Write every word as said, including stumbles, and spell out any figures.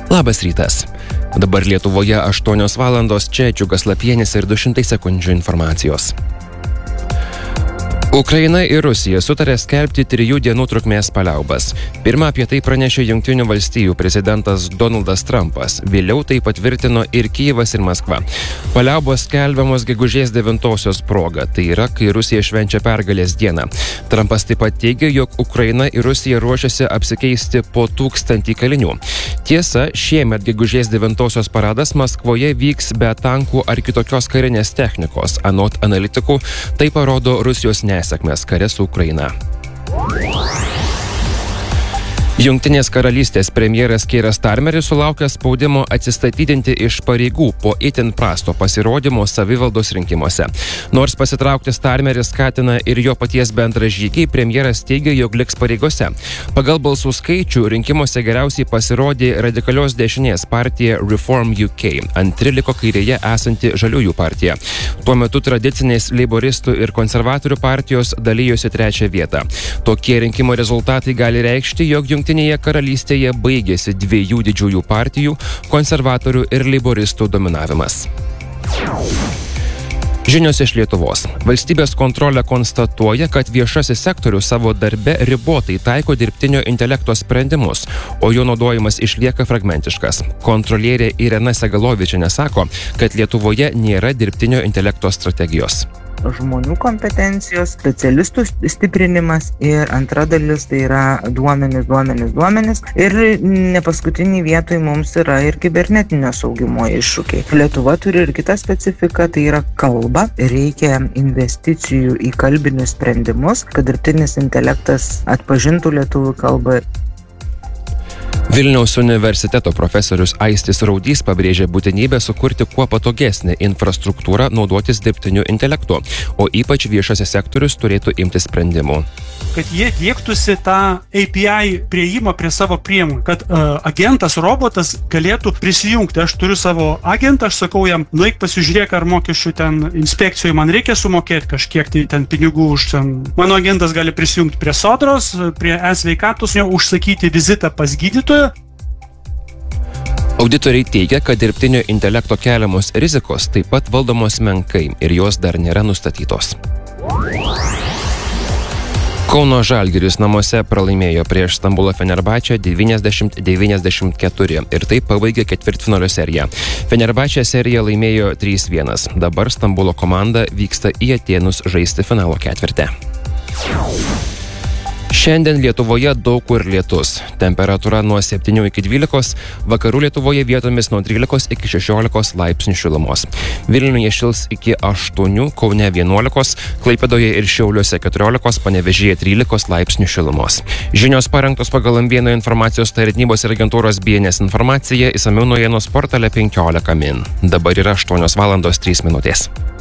Labas rytas. Dabar Lietuvoje aštuonios valandos, čia Džiugas Lapienis ir du šimtai sekundžių informacijos. Ukraina ir Rusija sutarė skelbti trijų dienų trukmės paliaubas. Pirma apie tai pranešė Jungtinių valstijų prezidentas Donaldas Trumpas. Vėliau tai patvirtino ir Kijevas ir Maskva. Paliaubos skelbiamos gegužės devintosios proga, tai yra, kai Rusija švenčia pergalės dieną. Trumpas taip pat teigia, jog Ukraina ir Rusija ruošiasi apsikeisti po tūkstantį kalinių. Tiesa, šiemet gegužės devintosios paradas Maskvoje vyks be tankų ar kitokios karinės technikos. Anot analitikų, tai parodo Rusijos nesėkmės kare su Ukraina. Jungtinės karalystės premjeras Keiras Starmeris sulaukė spaudimo atsistatydinti iš pareigų po itin prasto pasirodymo savivaldos rinkimuose. Nors pasitraukti Starmeris skatina ir jo paties bendražygiai, premjeras teigia, jog liks pareigose. Pagal balsų skaičių rinkimuose geriausiai pasirodė radikalios dešinės partija Reform U K, antri liko kairėje esanti Žaliųjų partija. Tuo metu tradicinės leiboristų ir konservatorių partijos dalyjosi trečią vietą. Tokie rinkimų rezultatai gali reikšti, jog Jungtinėje karalystėje baigėsi dviejų didžiųjų partijų – konservatorių ir leiboristų dominavimas. Žinios iš Lietuvos. Valstybės kontrolė konstatuoja, kad viešasis sektorius savo darbe ribotai taiko dirbtinio intelekto sprendimus, o jo naudojimas išlieka fragmentiškas. Kontrolierė Irena Segalovičienė sako, kad Lietuvoje nėra dirbtinio intelekto strategijos. Žmonių kompetencijos, specialistų stiprinimas ir antra dalis tai yra duomenys, duomenys, duomenys. Ir ne paskutinį vietoj mums yra ir kibernetinio saugimo iššūkiai. Lietuva turi ir kitą specifiką, tai yra kalba. Reikia investicijų į kalbinius sprendimus, kad dirbtinis intelektas atpažintų lietuvių kalbą. Vilniaus universiteto profesorius Aistis Raudys pabrėžė būtinybę sukurti kuo patogesnę infrastruktūrą naudotis dirbtiniu intelektu, o ypač viešasis sektorius turėtų imtis sprendimų. Kad jie diektųsi tą A P I prieimą prie savo priemonių, kad uh, agentas, robotas galėtų prisijungti. Aš turiu savo agentą, aš sakau jam, nueik pasižiūrėk, ar mokesčių ten inspekcijoje man reikia sumokėti kažkiek tai ten pinigų už ten. Mano agentas gali prisijungti prie Sodros, prie e-sveikatos, užsakyti vizitą pas gydytoją. Auditoriai teigia, kad dirbtinio intelekto keliamos rizikos taip pat valdomos menkai ir jos dar nėra nustatytos. Kauno Žalgiris namuose pralaimėjo prieš Stambulo Fenerbahčę devyniasdešimt devyniasdešimt keturi ir taip pabaigė ketvirtfinalio seriją. Fenerbahčė seriją laimėjo trys vienas. Dabar Stambulo komanda vyksta į Atėnus žaisti finalo ketvirtį. Šiandien Lietuvoje daug kur lietus. Temperatūra nuo septynių iki dvylikos, vakarų Lietuvoje vietomis nuo trylikos iki šešiolikos laipsnių šilumos. Vilniuje šils iki aštuonių, Kaune vienuolikos, Klaipėdoje ir Šiauliuose keturiolikos, Panevėžyje trylikos laipsnių šilumos. Žinios parengtos pagal M vienas informacijos tarnybos ir agentūros B N S informaciją, išsamiau naujienos portale penkiolika min. Dabar yra aštuonios valandos trys minutės.